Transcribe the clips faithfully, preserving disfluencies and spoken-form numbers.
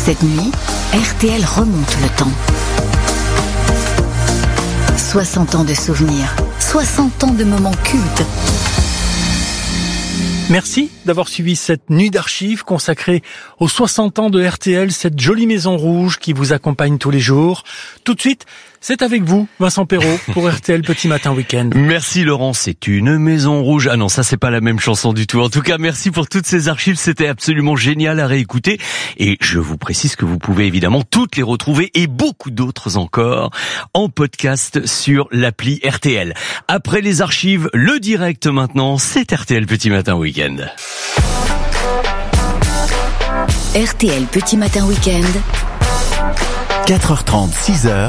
Cette nuit, R T L remonte le temps. soixante ans de souvenirs, soixante ans de moments cultes. Merci d'avoir suivi cette nuit d'archives consacrée aux soixante ans de R T L, cette jolie maison rouge qui vous accompagne tous les jours. Tout de suite, c'est avec vous, Vincent Perrault, pour R T L Petit Matin Week-end. Merci Laurent, c'est une maison rouge. Ah non, ça c'est pas la même chanson du tout. En tout cas, merci pour toutes ces archives, c'était absolument génial à réécouter. Et je vous précise que vous pouvez évidemment toutes les retrouver et beaucoup d'autres encore en podcast sur l'appli R T L. Après les archives, le direct maintenant, c'est R T L Petit Matin Week-end. R T L Petit Matin Week-end. quatre heures trente, six heures.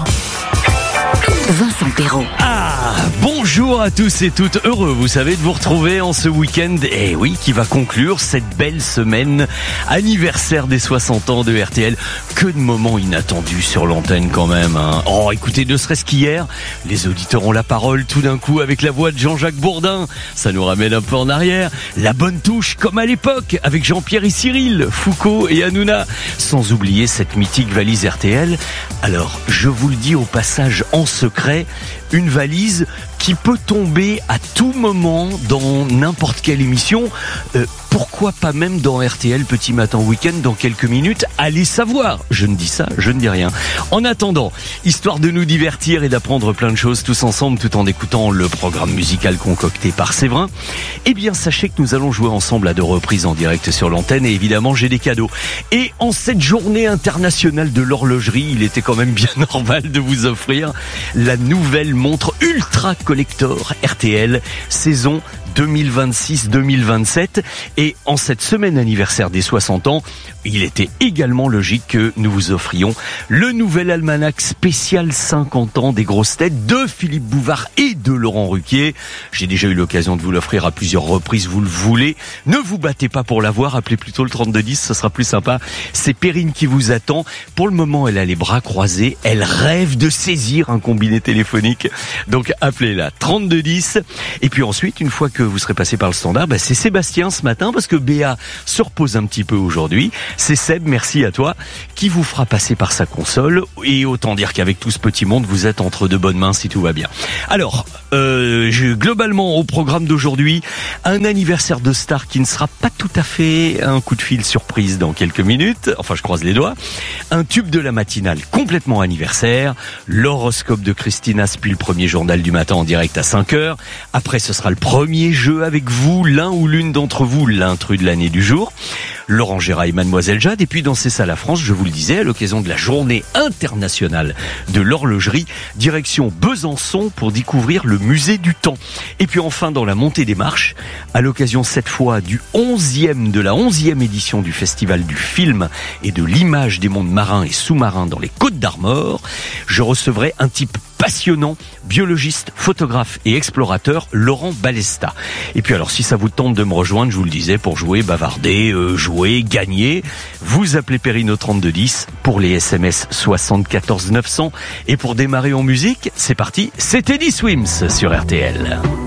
Vincent Perrault. Ah, bonjour à tous et toutes, heureux, vous savez, de vous retrouver en ce week-end, et oui, qui va conclure cette belle semaine anniversaire des soixante ans de R T L. Que de moments inattendus sur l'antenne quand même, hein. Oh, écoutez, ne serait-ce qu'hier, les auditeurs ont la parole tout d'un coup avec la voix de Jean-Jacques Bourdin. Ça nous ramène un peu en arrière. La bonne touche, comme à l'époque, avec Jean-Pierre et Cyril, Foucault et Hanouna. Sans oublier cette mythique valise R T L. Alors, je vous le dis au passage en secret, une valise qui peut tomber à tout moment dans n'importe quelle émission. Euh, pourquoi pas même dans R T L Petit Matin Week-end dans quelques minutes? Allez savoir. Je ne dis ça, je ne dis rien. En attendant, histoire de nous divertir et d'apprendre plein de choses tous ensemble tout en écoutant le programme musical concocté par Séverin, eh bien sachez que nous allons jouer ensemble à deux reprises en direct sur l'antenne et évidemment j'ai des cadeaux. Et en cette journée internationale de l'horlogerie, il était quand même bien normal de vous offrir la nouvelle montre ultra collector R T L saison deux mille vingt-six deux mille vingt-sept. Et en cette semaine anniversaire des soixante ans, il était également logique que nous vous offrions le nouvel almanach spécial cinquante ans des grosses têtes de Philippe Bouvard et de Laurent Ruquier. J'ai déjà eu l'occasion de vous l'offrir à plusieurs reprises, vous le voulez. Ne vous battez pas pour l'avoir, appelez plutôt le trente-deux dix, ce sera plus sympa. C'est Perrine qui vous attend. Pour le moment, elle a les bras croisés, elle rêve de saisir un combiné téléphonique. Donc appelez-la trente-deux dix. Et puis ensuite, une fois que vous serez passé par le standard, bah c'est Sébastien ce matin, parce que Béa se repose un petit peu aujourd'hui. C'est Seb, merci à toi, qui vous fera passer par sa console. Et autant dire qu'avec tout ce petit monde, vous êtes entre de bonnes mains si tout va bien. Alors, euh, je, globalement, au programme d'aujourd'hui, un anniversaire de star qui ne sera pas tout à fait un coup de fil surprise dans quelques minutes. Enfin, je croise les doigts. Un tube de la matinale complètement anniversaire. L'horoscope de Christina, puis le premier journal du matin en direct à cinq heures. Après, ce sera le premier jeu avec vous, l'un ou l'une d'entre vous, l'intrus de l'année du jour. Laurent Gérard et Mademoiselle Jade. Et puis dans C'est ça la France, je vous le disais, à l'occasion de la journée internationale de l'horlogerie, direction Besançon pour découvrir le musée du temps. Et puis enfin dans la montée des marches, à l'occasion cette fois du onzième de la onzième édition du Festival du film et de l'image des mondes marins et sous-marins dans les Côtes d'Armor, je recevrai un type passionnant, biologiste, photographe et explorateur, Laurent Balesta. Et puis alors si ça vous tente de me rejoindre, je vous le disais, pour jouer, bavarder, euh, jouer, gagner, vous appelez Perrine au trente-deux dix pour les S M S soixante-quatorze neuf cents. Et pour démarrer en musique, c'est parti, c'est Teddy Swims sur R T L.